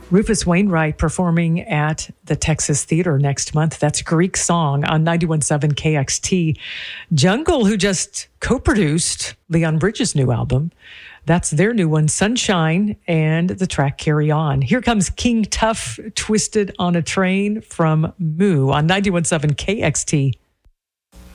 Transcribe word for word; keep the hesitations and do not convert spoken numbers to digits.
Rufus Wainwright performing at the Texas Theater next month. That's Greek Song on ninety-one point seven K X T. Jungle, who just co-produced Leon Bridges' new album. That's their new one, Sunshine, and the track Carry On. Here comes King Tuff, Twisted on a Train from Moo on ninety-one point seven K X T.